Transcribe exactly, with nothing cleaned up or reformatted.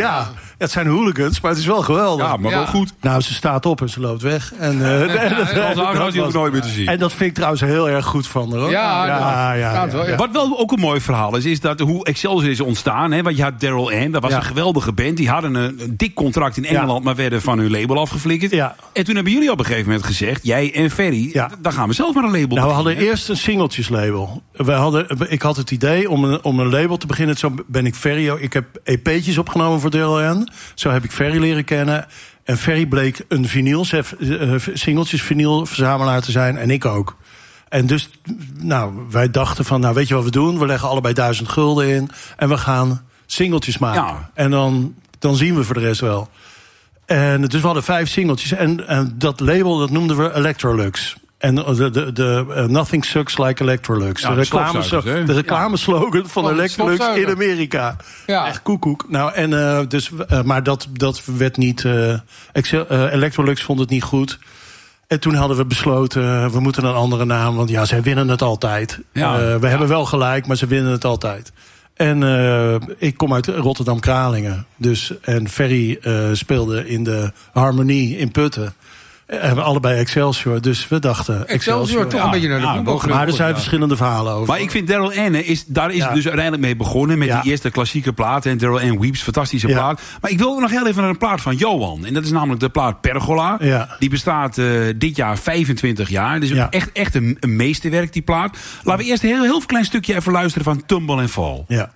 ja, het zijn hooligans, maar het is wel geweldig. Ja, maar ja. wel goed. Nou, ze staat op en ze loopt weg. En, uh, ja, en, dat, ja, dat, dat was nooit meer te zien. En dat vind ik trouwens heel erg goed van haar. Hoor. Ja, ja, ja, ja, ja, wel, ja. Wat wel ook een mooi verhaal is, is dat hoe Excelsior is ontstaan. Hè? Want je had Daryl Ann, dat was ja. een geweldige band. Die hadden een, een dik contract in Engeland, ja. maar werden van hun label afgeflikkerd. Ja. En toen hebben jullie op een gegeven moment gezegd, jij en Ferry, ja. dan gaan we zelf maar een label Nou, beginnen. we hadden eerst een singeltjeslabel. We hadden, ik had het idee om een, om een label te beginnen. Zo ben ik Ferry. Ik heb E P'tjes opgenomen voor Daryl Ann. Zo heb ik Ferry leren kennen. En Ferry bleek een vinyl, singeltjes vinyl verzamelaar te zijn. En ik ook. En dus, nou, wij dachten van, nou, weet je wat we doen? We leggen allebei duizend gulden in. En we gaan singeltjes maken. Ja. En dan, dan zien we voor de rest wel. En dus we hadden vijf singeltjes. En, en dat label, dat noemden we Electrolux. En de, de, de uh, Nothing Sucks Like Electrolux. Ja, de reclameslogan de reclame ja. van oh, Electrolux in Amerika. Ja. Echt koekoek. Nou, en, uh, dus, uh, maar dat, dat werd niet... Uh, Excel, uh, Electrolux vond het niet goed. En toen hadden we besloten, uh, we moeten een andere naam. Want ja, zij winnen het altijd. Ja. Uh, we ja. hebben wel gelijk, maar ze winnen het altijd. En uh, ik kom uit Rotterdam-Kralingen. Dus, en Ferry uh, speelde in de Harmonie in Putten. We hebben allebei Excelsior, dus we dachten... Excelsior, Excelsior toch ja, een beetje naar de ja, voetbal. Maar er zijn ja. verschillende verhalen over. Maar ik vind Daryl Ann, is, daar is ja. het dus uiteindelijk mee begonnen... met ja. die eerste klassieke plaat. En Daryl Ann Weeps, fantastische ja. plaat. Maar ik wil nog heel even naar een plaat van Johan. En dat is namelijk de plaat Pergola. Ja. Die bestaat uh, dit jaar vijfentwintig jaar. Dus ja. echt, echt een, een meesterwerk, die plaat. Laten we eerst een heel, heel klein stukje even luisteren van Tumble and Fall. Ja.